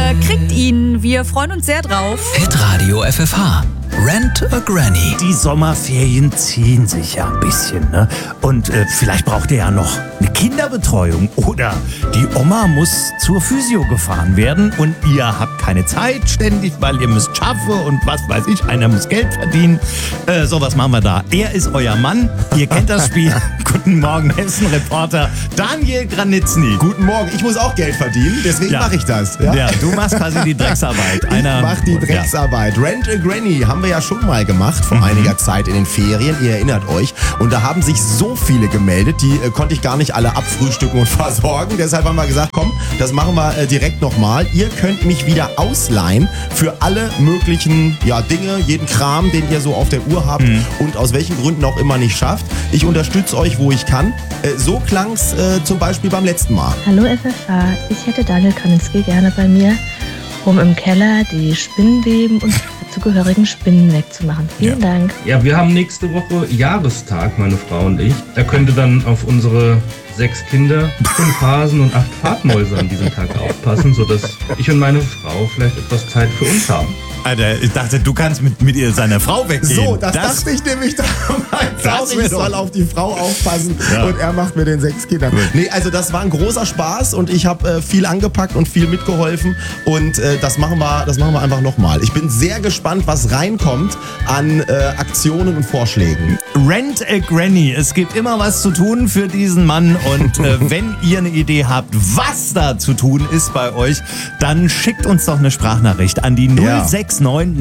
Ihr kriegt ihn. Wir freuen uns sehr drauf. Hitradio FFH. Rent a Granny. Die Sommerferien ziehen sich ja ein bisschen, ne? Und vielleicht braucht ihr ja noch eine Kinderbetreuung oder die Oma muss zur Physio gefahren werden und ihr habt keine Zeit ständig, weil ihr müsst schaffen und was weiß ich, einer muss Geld verdienen. So, was machen wir da? Er ist euer Mann, ihr kennt das Spiel. Guten Morgen, Hessen-Reporter Daniel Granitzny. Guten Morgen, ich muss auch Geld verdienen, deswegen mache ich das. Ja, du machst quasi die Drecksarbeit. Ich mache die Drecksarbeit. Rent a Granny haben wir ja schon mal gemacht vor einiger Zeit in den Ferien, ihr erinnert euch. Und da haben sich so viele gemeldet, die konnte ich gar nicht alle abfrühstücken und versorgen. Deshalb haben wir gesagt, komm, das machen wir direkt nochmal. Ihr könnt mich wieder ausleihen für alle möglichen Dinge, jeden Kram, den ihr so auf der Uhr habt und aus welchen Gründen auch immer nicht schafft. Ich unterstütze euch, wo ich kann. So klang's zum Beispiel beim letzten Mal. Hallo FFH, ich hätte Daniel Granitzny gerne bei mir, um im Keller die Spinnenweben und zugehörigen Spinnen wegzumachen. Vielen Dank. Ja, wir haben nächste Woche Jahrestag, meine Frau und ich. Er könnte dann auf unsere 6 Kinder, 5 Hasen und 8 Farbmäuse an diesem Tag aufpassen, sodass ich und meine Frau vielleicht etwas Zeit für uns haben. Alter, ich dachte, du kannst mit ihr seiner Frau weggehen. So, das dachte ich nämlich damals auch. Ich soll auf die Frau aufpassen und er macht mit den 6 Kindern. Nee, also das war ein großer Spaß und ich habe viel angepackt und viel mitgeholfen und das machen wir einfach nochmal. Ich bin sehr gespannt, was reinkommt an Aktionen und Vorschlägen. Rent a Granny. Es gibt immer was zu tun für diesen Mann und wenn ihr eine Idee habt, was da zu tun ist bei euch, dann schickt uns doch eine Sprachnachricht an die 069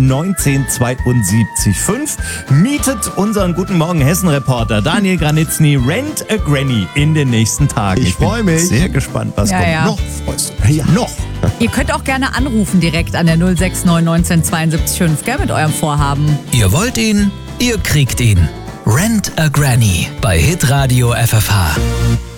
19 72 5. Mietet unseren Guten Morgen Hessen-Reporter Daniel Granitzny Rent a Granny in den nächsten Tagen. Ich freue mich. Sehr gespannt, was kommt. Ja. Noch freust du dich? Ja, noch. Ihr könnt auch gerne anrufen direkt an der 069 19 72 5, gell, mit eurem Vorhaben. Ihr wollt ihn, ihr kriegt ihn. Rent a Granny bei Hitradio FFH.